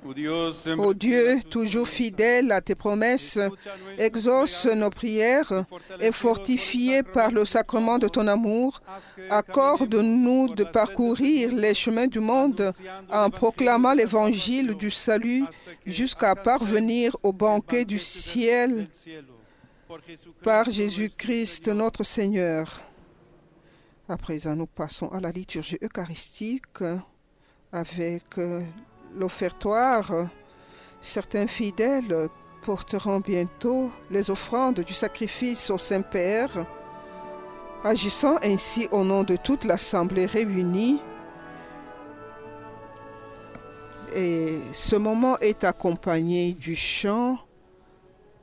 Ô Dieu, toujours fidèle à tes promesses, exauce nos prières et fortifié par le sacrement de ton amour, accorde-nous de parcourir les chemins du monde en proclamant l'évangile du salut jusqu'à parvenir au banquet du ciel par Jésus-Christ notre Seigneur. À présent, nous passons à la liturgie eucharistique avec l'offertoire. Certains fidèles porteront bientôt les offrandes du sacrifice au Saint-Père. Agissant ainsi au nom de toute l'Assemblée réunie, et ce moment est accompagné du chant